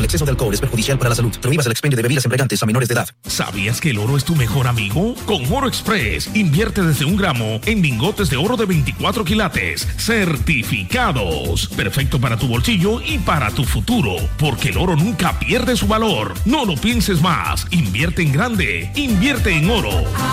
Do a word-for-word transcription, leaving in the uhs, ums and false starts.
El exceso de alcohol es perjudicial para la salud. Prohíbas el expendio de bebidas embriagantes a menores de edad. ¿Sabías que el oro es tu mejor amigo? Con Oro Express, invierte desde un gramo en lingotes de oro de veinticuatro quilates, certificados. Perfecto para tu bolsillo y para tu futuro, porque el oro nunca pierde su valor. No lo pienses más. Invierte en grande. Invierte en oro.